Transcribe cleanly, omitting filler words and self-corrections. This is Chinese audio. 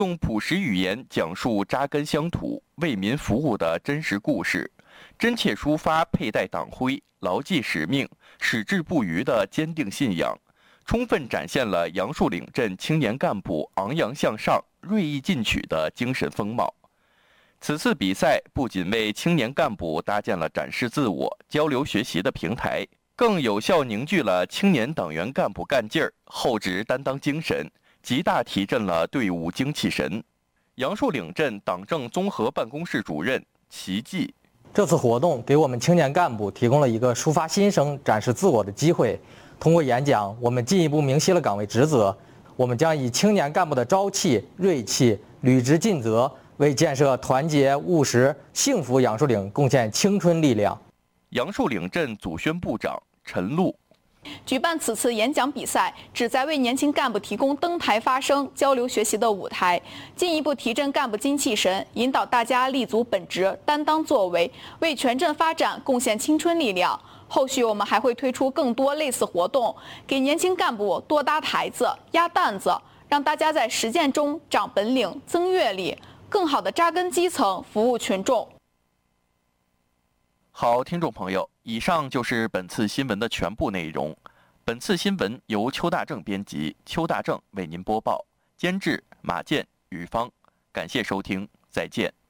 用朴实语言讲述扎根乡土、为民服务的真实故事，真切抒发佩戴党徽、牢记使命、矢志不渝的坚定信仰，充分展现了杨树岭镇青年干部昂扬向上、锐意进取的精神风貌。此次比赛不仅为青年干部搭建了展示自我、交流学习的平台，更有效凝聚了青年党员干部干劲儿、厚植担当精神，极大提振了队伍精气神。杨树岭镇党政综合办公室主任齐继： 这次活动给我们青年干部提供了一个抒发心声、展示自我的机会。通过演讲，我们进一步明晰了岗位职责。我们将以青年干部的朝气、锐气，履职尽责，为建设团结、务实、幸福杨树岭贡献青春力量。 杨树岭镇组宣部长陈露： 举办此次演讲比赛，旨在为年轻干部提供登台发声、交流学习的舞台，进一步提振干部精气神，引导大家立足本职、担当作为，为全镇发展贡献青春力量。后续我们还会推出更多类似活动，给年轻干部多搭台子、压担子，让大家在实践中长本领、增阅历，更好地扎根基层，服务群众。 好，听众朋友，以上就是本次新闻的全部内容。本次新闻由邱大正编辑，邱大正为您播报，监制马健、于芳。感谢收听，再见。